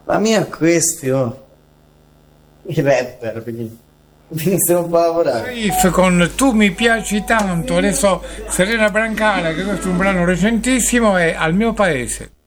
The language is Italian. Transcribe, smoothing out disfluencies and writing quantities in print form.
Ma mia questi, oh, i rapper, quindi iniziano un po' a lavorare. Riff con Tu mi piaci tanto, adesso Serena Brancale, che questo è un brano recentissimo, è Al mio paese.